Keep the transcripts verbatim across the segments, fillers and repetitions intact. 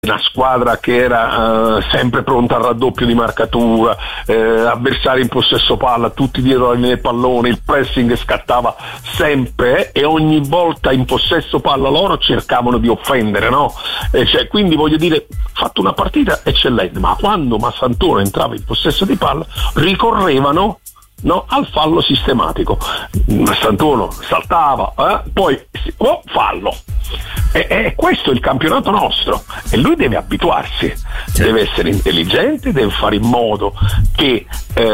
una squadra che era uh, sempre pronta al raddoppio di marcatura, eh, avversari in possesso palla, tutti dietro la linea del pallone, il pressing scattava sempre eh, e ogni volta in possesso palla loro cercavano di offendere, no? E cioè, quindi voglio dire, fatto una partita eccellente, ma quando Massantoro entrava in possesso di palla ricorrevano, no, al fallo sistematico. Mastantuono saltava, eh? poi oh, fallo. E, e questo è il campionato nostro e lui deve abituarsi, sì. Deve essere intelligente, deve fare in modo che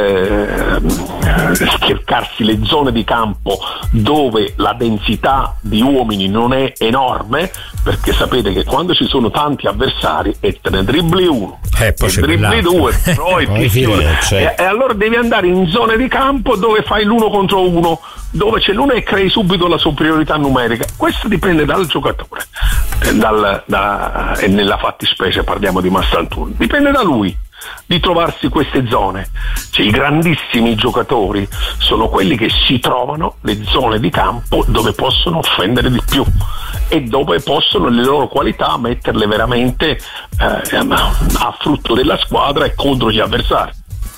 eh, cercarsi le zone di campo dove la densità di uomini non è enorme, perché sapete che quando ci sono tanti avversari e te ne dribbli uno, eh, poi e dribbli due, poi fine, e, e allora devi andare in zone di campo dove fai l'uno contro uno, dove c'è l'uno e crei subito la superiorità numerica. Questo dipende dal giocatore, dal, da, e nella fattispecie parliamo di Mastantuono, dipende da lui di trovarsi queste zone. Cioè, i grandissimi giocatori sono quelli che si trovano le zone di campo dove possono offendere di più e dove possono le loro qualità metterle veramente eh, a frutto della squadra e contro gli avversari.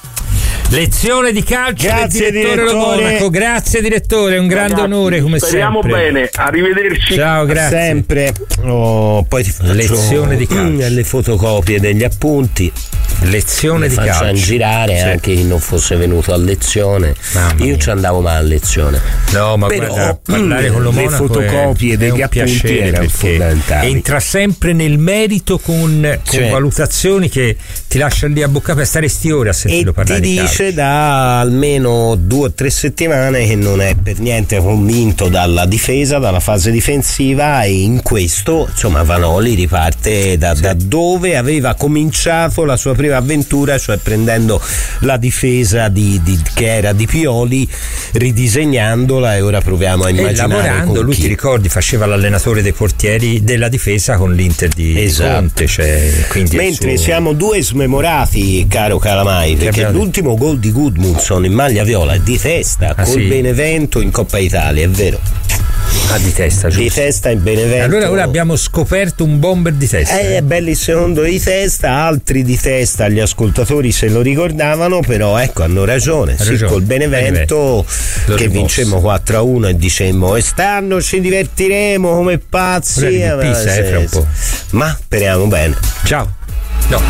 Lezione di calcio grazie, del direttore, direttore. Monaco. Grazie direttore, un grande Ragazzi, onore come speriamo sempre. Speriamo bene, arrivederci. Ciao, grazie. Sempre. Oh, poi ti faccio lezione di calcio. Le fotocopie degli appunti. Lezione le di calcio. Facciamo girare, sì. Anche chi non fosse venuto a lezione. Mamma Io mia. Ci andavo mai a lezione. No, ma però guarda, parlare con lo le Monaco fotocopie è, degli è appunti erano fondamentali. Entra sempre nel merito con, con cioè, valutazioni che ti lasciano lì a bocca per stare sti ore a sentirlo parlare di calcio. E ti dice da almeno due o tre settimane che non è per niente convinto dalla difesa, dalla fase difensiva, e in questo insomma Vanoli riparte da, sì. da dove aveva cominciato la sua prima avventura, cioè prendendo la difesa di, di, che era di Pioli, ridisegnandola, e ora proviamo a immaginare. E lavorando, lui chi. ti ricordi faceva l'allenatore dei portieri della difesa con l'Inter di esatto. Conte, cioè, quindi mentre suo... siamo due smemorati, caro Calamai, perché abbiamo... l'ultimo gol di Gudmundsson in maglia viola è di testa, ah, col sì? Benevento in Coppa Italia, è vero. Ah, di testa, giusto. Di testa in Benevento. Allora ora abbiamo scoperto un bomber di testa. Eh, è bello il secondo di testa, altri di testa gli ascoltatori se lo ricordavano, però ecco, hanno ragione. Sì, ragione. Col Benevento, Benevento. che vincemmo quattro a uno e dicemmo quest'anno ci divertiremo come pazzi. Pisa, eh, fra un po'. Ma speriamo bene. Ciao. No.